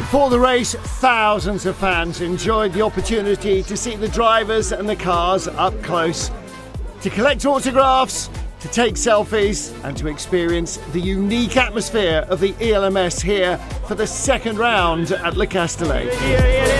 Before the race, thousands of fans enjoyed the opportunity to see the drivers and the cars up close, to collect autographs, to take selfies and to experience the unique atmosphere of the ELMS here for the second round at Le Castellet.